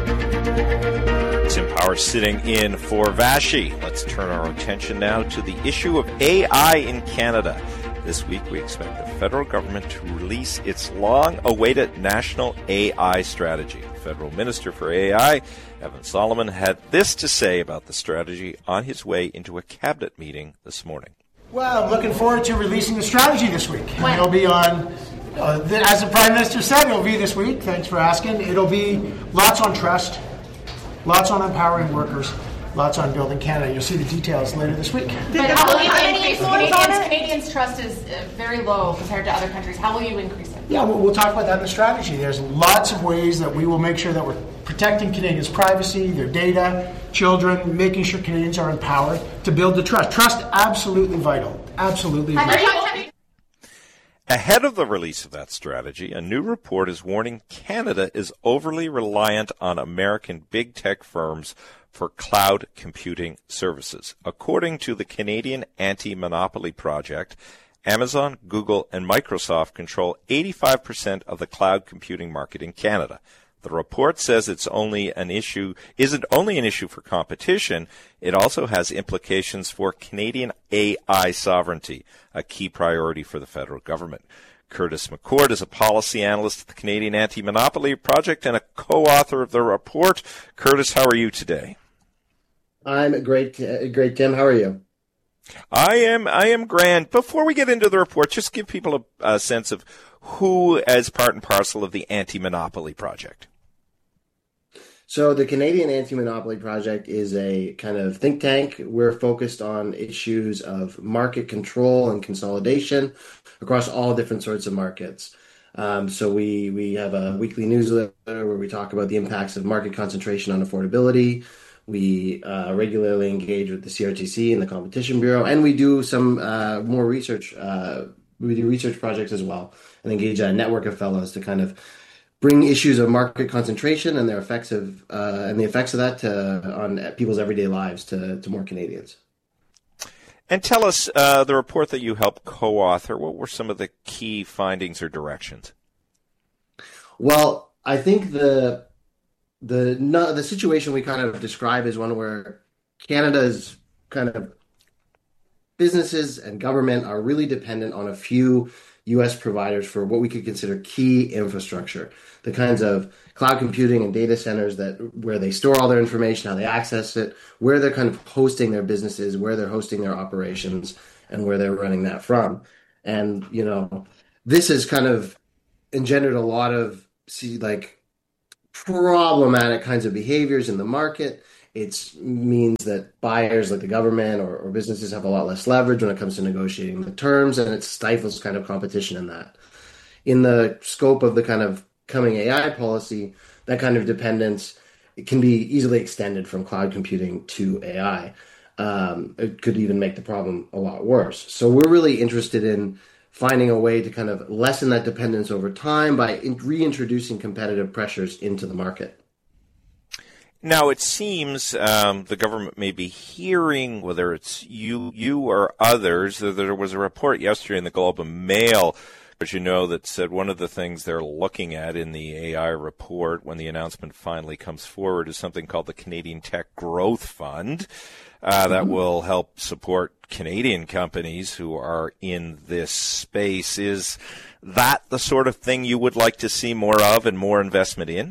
Tim Power sitting in for Vassy. Let's turn our attention now to the issue of A I in Canada. This week, we expect the federal government to release its long-awaited national A I strategy. Federal Minister for A I, Evan Solomon, had this to say about the strategy on his way into a cabinet meeting this morning. Well, I'm looking forward to releasing the strategy this week. When? It'll be on, uh, the, as the Prime Minister said, it'll be this week. Thanks for asking. It'll be lots on trust, lots on empowering workers, lots on building Canada. You'll see the details later this week. But how will you increase Canadians? Canadians' trust is very low compared to other countries. How will you increase it? Yeah, we'll, we'll talk about that in the strategy. There's lots of ways that we will make sure that we're protecting Canadians' privacy, their data, children, making sure Canadians are empowered to build the trust. Trust, absolutely vital. Absolutely vital. Ahead of the release of that strategy, a new report is warning Canada is overly reliant on American big tech firms for cloud computing services. According to the Canadian Anti-Monopoly Project, Amazon, Google, and Microsoft control eighty-five percent of the cloud computing market in Canada. The report says it's only an issue, isn't only an issue for competition, it also has implications for Canadian A I sovereignty, a key priority for the federal government. Curtis McCord is a policy analyst at the Canadian Anti-Monopoly Project and a co-author of the report. Curtis, how are you today? I'm great, uh, great, Tim. How are you? I am, I am grand. Before we get into the report, just give people a, a sense of who is part and parcel of the Anti-Monopoly Project. So the Canadian Anti-Monopoly Project is a kind of think tank. We're focused on issues of market control and consolidation across all different sorts of markets. Um, so we, we have a weekly newsletter where we talk about the impacts of market concentration on affordability. We uh, regularly engage with the C R T C and the Competition Bureau, and we do some uh, more research. Uh, we do research projects as well, and engage a network of fellows to kind of bring issues of market concentration and their effects of uh, and the effects of that to, on people's everyday lives to, to more Canadians. And tell us, uh, the report that you helped co-author, what were some of the key findings or directions? Well, I think the the no, the situation we kind of describe is one where Canada's kind of businesses and government are really dependent on a few U S providers for what we could consider key infrastructure, the kinds of cloud computing and data centers that where they store all their information, how they access it, where they're kind of hosting their businesses, where they're hosting their operations, and where they're running that from. And, you know, this has kind of engendered a lot of see, like problematic kinds of behaviors in the market. It means that buyers like the government or, or businesses have a lot less leverage when it comes to negotiating the terms, and it stifles kind of competition in that. In the scope of the kind of coming A I policy, that kind of dependence it can be easily extended from cloud computing to A I. Um, it could even make the problem a lot worse. So we're really interested in finding a way to kind of lessen that dependence over time by in- reintroducing competitive pressures into the market. Now, it seems um, the government may be hearing, whether it's you, you or others, that there was a report yesterday in the Globe and Mail, as you know, that said one of the things they're looking at in the A I report when the announcement finally comes forward is something called the Canadian Tech Growth Fund uh, that mm-hmm. will help support Canadian companies who are in this space. Is that the sort of thing you would like to see more of and more investment in?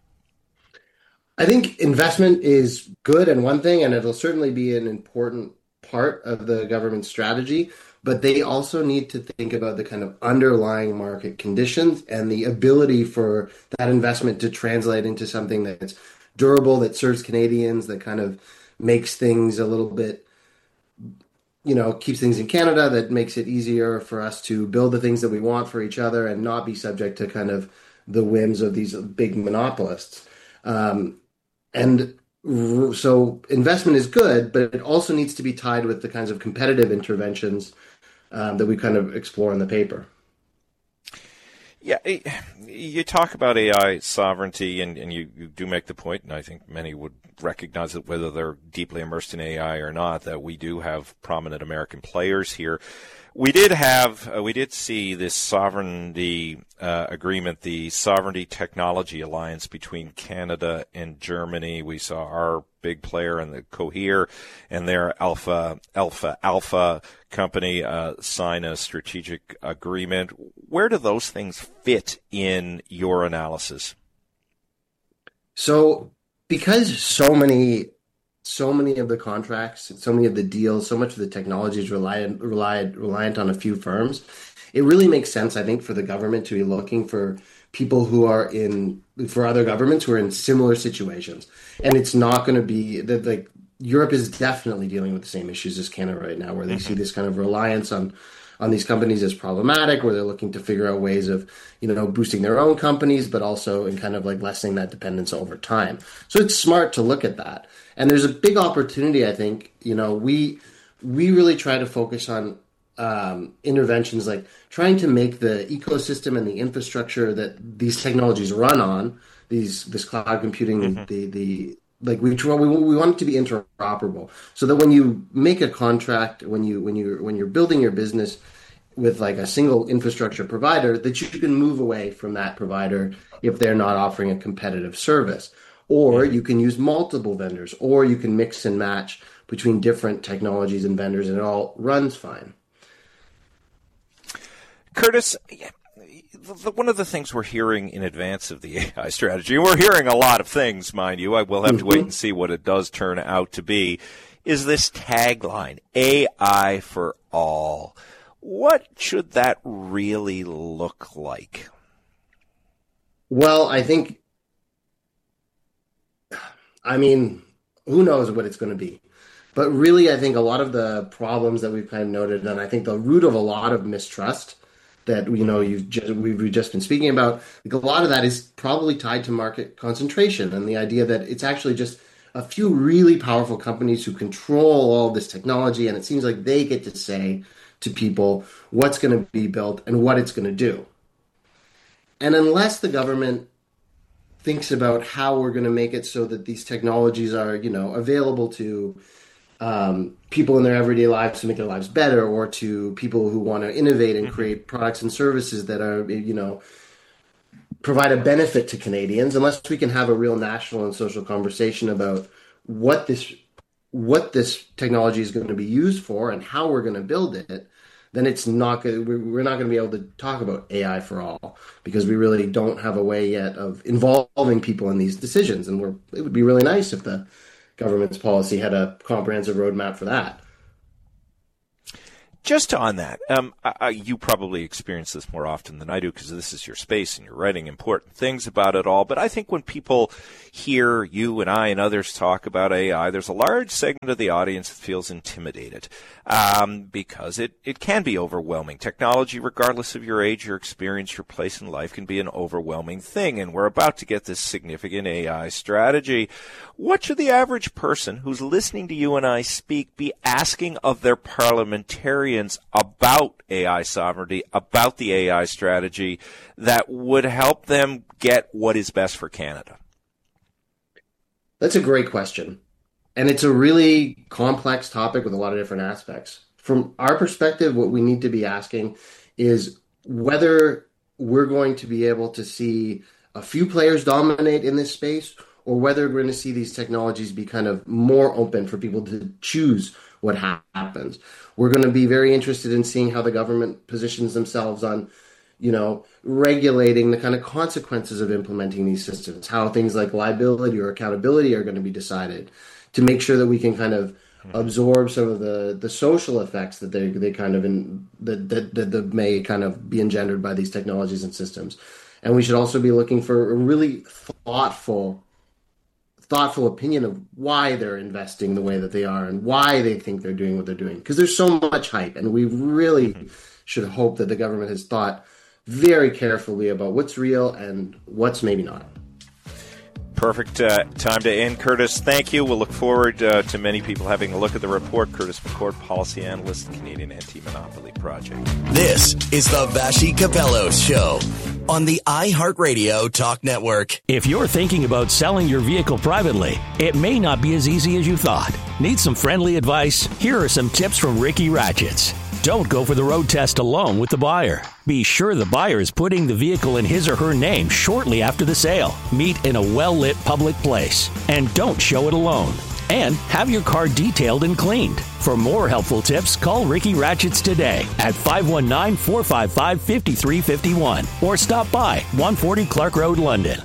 I think investment is good and one thing, and it'll certainly be an important part of the government's strategy, but they also need to think about the kind of underlying market conditions and the ability for that investment to translate into something that's durable, that serves Canadians, that kind of makes things a little bit, you know, keeps things in Canada, that makes it easier for us to build the things that we want for each other and not be subject to kind of the whims of these big monopolists. Um, And so investment is good, but it also needs to be tied with the kinds of competitive interventions um, that we kind of explore in the paper. Yeah, you talk about A I sovereignty, and, and you, you do make the point, and I think many would recognize that whether they're deeply immersed in A I or not, that we do have prominent American players here. We did have, uh, we did see this sovereignty uh, agreement, the Sovereignty Technology Alliance between Canada and Germany. We saw our big player in the Cohere and their Alpha Alpha Alpha company uh, sign a strategic agreement. Where do those things fit in your analysis? So, because so many. So many of the contracts, so many of the deals, so much of the technology is reliant, reliant, reliant on a few firms. It really makes sense, I think, for the government to be looking for people who are in, for other governments who are in similar situations. And it's not going to be, that like, Europe is definitely dealing with the same issues as Canada right now, where they mm-hmm. see this kind of reliance on on these companies as problematic, where they're looking to figure out ways of, you know, boosting their own companies, but also in kind of like lessening that dependence over time. So it's smart to look at that. And there's a big opportunity, I think. You know, we we really try to focus on um, interventions like trying to make the ecosystem and the infrastructure that these technologies run on, these this cloud computing, mm-hmm. the the like we try, we we want it to be interoperable, so that when you make a contract, when you when you when you're building your business with like a single infrastructure provider, that you can move away from that provider if they're not offering a competitive service. Or you can use multiple vendors, or you can mix and match between different technologies and vendors, and it all runs fine. Curtis, one of the things we're hearing in advance of the A I strategy, and we're hearing a lot of things, mind you, I will have to wait and see what it does turn out to be, is this tagline, A I for all. What should that really look like? Well, I think... I mean, who knows what it's going to be. But really, I think a lot of the problems that we've kind of noted, and I think the root of a lot of mistrust that, you know, you've just, we've just been speaking about, like a lot of that is probably tied to market concentration and the idea that it's actually just a few really powerful companies who control all this technology, and it seems like they get to say to people what's going to be built and what it's going to do. And unless the government thinks about how we're going to make it so that these technologies are, you know, available to um, people in their everyday lives to make their lives better, or to people who want to innovate and create products and services that are, you know, provide a benefit to Canadians, unless we can have a real national and social conversation about what this what this technology is going to be used for and how we're going to build it, then it's not going. We're not going to be able to talk about A I for all, because we really don't have a way yet of involving people in these decisions. And we're, it would be really nice if the government's policy had a comprehensive roadmap for that. Just on that, um, I, you probably experience this more often than I do, because this is your space and you're writing important things about it all. But I think when people hear you and I and others talk about A I, there's a large segment of the audience that feels intimidated um, because it, it can be overwhelming. Technology, regardless of your age, your experience, your place in life, can be an overwhelming thing. And we're about to get this significant A I strategy. What should the average person who's listening to you and I speak be asking of their parliamentarians about A I sovereignty, about the A I strategy, that would help them get what is best for Canada? That's a great question. And it's a really complex topic with a lot of different aspects. From our perspective, what we need to be asking is whether we're going to be able to see a few players dominate in this space, or whether we're going to see these technologies be kind of more open for people to choose what ha- happens. We're going to be very interested in seeing how the government positions themselves on, you know, regulating the kind of consequences of implementing these systems, how things like liability or accountability are going to be decided, to make sure that we can kind of absorb some of the, the social effects that they they kind of in, that, that, that, that may kind of be engendered by these technologies and systems. And we should also be looking for a really thoughtful thoughtful opinion of why they're investing the way that they are and why they think they're doing what they're doing. Because there's so much hype, and we really mm-hmm. should hope that the government has thought very carefully about what's real and what's maybe not. Perfect uh, time to end. Curtis, thank you. We'll look forward uh, to many people having a look at the report. Curtis McCord, Policy Analyst, Canadian Anti-Monopoly Project. This is the Vassy Capello Show on the iHeartRadio Talk Network. If you're thinking about selling your vehicle privately, it may not be as easy as you thought. Need some friendly advice? Here are some tips from Ricky Ratchets. Don't go for the road test alone with the buyer. Be sure the buyer is putting the vehicle in his or her name shortly after the sale. Meet in a well-lit public place. And don't show it alone. And have your car detailed and cleaned. For more helpful tips, call Ricky Ratchets today at five one nine, four five five, five three five one or stop by one forty Clark Road, London.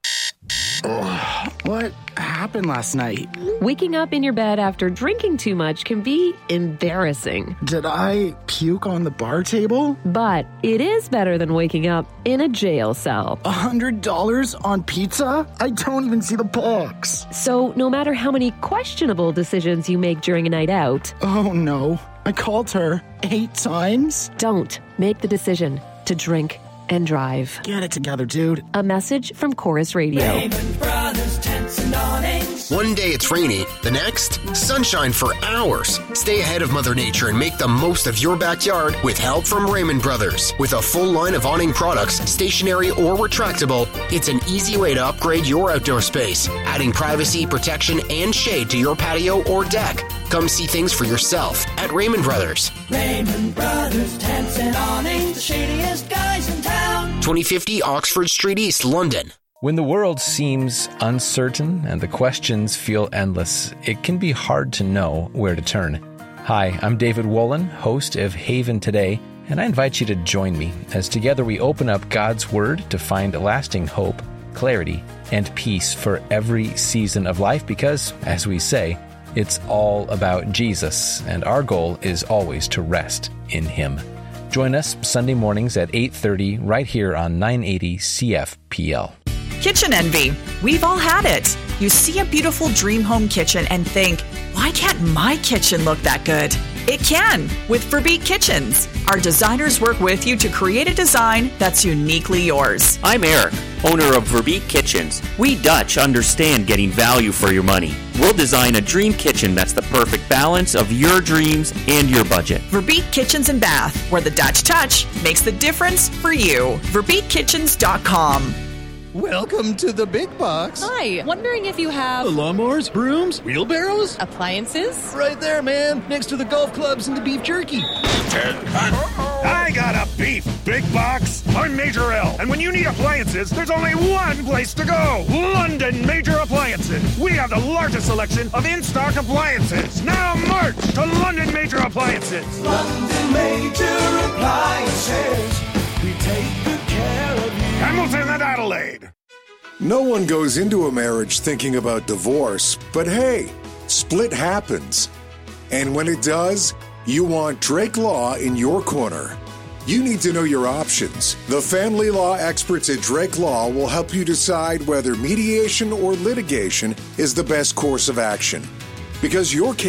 Oh, what happened last night? Waking up in your bed after drinking too much can be embarrassing. Did I puke on the bar table? But it is better than waking up in a jail cell. A hundred dollars on pizza? I don't even see the box. So no matter how many questionable decisions you make during a night out... Oh no, I called her eight times? Don't make the decision to drink and drive. Get it together, dude. A message from Chorus Radio. Raymond Brothers Tents and Awnings. One day it's rainy, the next, sunshine for hours. Stay ahead of Mother Nature and make the most of your backyard with help from Raymond Brothers. With a full line of awning products, stationary or retractable, it's an easy way to upgrade your outdoor space, adding privacy, protection, and shade to your patio or deck. Come see things for yourself at Raymond Brothers. Raymond Brothers Tents and Awnings, the shadiest guys in town. twenty fifty Oxford Street East, London. When the world seems uncertain and the questions feel endless, it can be hard to know where to turn. Hi, I'm David Wolin, host of Haven Today, and I invite you to join me as together we open up God's Word to find lasting hope, clarity, and peace for every season of life because, as we say, it's all about Jesus, and our goal is always to rest in Him. Join us Sunday mornings at eight thirty right here on nine eighty C F P L. Kitchen envy. We've all had it. You see a beautiful dream home kitchen and think, why can't my kitchen look that good? It can with Verbeek Kitchens. Our designers work with you to create a design that's uniquely yours. I'm Eric, owner of Verbeek Kitchens. We Dutch understand getting value for your money. We'll design a dream kitchen that's the perfect balance of your dreams and your budget. Verbeek Kitchens and Bath, where the Dutch touch makes the difference for you. Verbeek Kitchens dot com. Welcome to the big box. Hi, wondering if you have... lawnmowers, brooms, wheelbarrows? Appliances? Right there, man, next to the golf clubs and the beef jerky. I got a beef big box. I'm Major L, and when you need appliances, there's only one place to go. London Major Appliances. We have the largest selection of in-stock appliances. Now march to London Major Appliances. London Major Appliances. We take good care of you. Hamilton and Adelaide. No one goes into a marriage thinking about divorce, but hey, split happens. And when it does, you want Drake Law in your corner. You need to know your options. The family law experts at Drake Law will help you decide whether mediation or litigation is the best course of action. Because your case